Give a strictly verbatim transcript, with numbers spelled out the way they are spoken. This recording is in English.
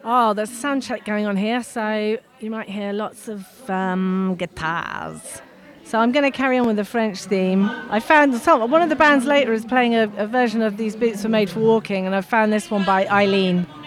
Oh, there's a sound check going on here, so you might hear lots of um, guitars. So I'm going to carry on with the French theme. I found some, one of the bands later is playing a, a version of These Boots Were Made for Walking, and I found this one by Eileen.